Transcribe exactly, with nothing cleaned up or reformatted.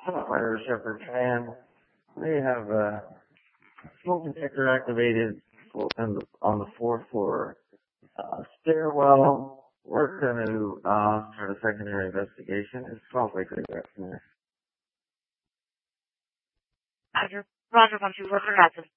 Fire Shepherd Fan. We have a smoke detector activated on the, on the fourth floor uh, stairwell. We're going to uh, start a secondary investigation. It smells like cigarettes in there. Roger, Roger, one two four, Hudson.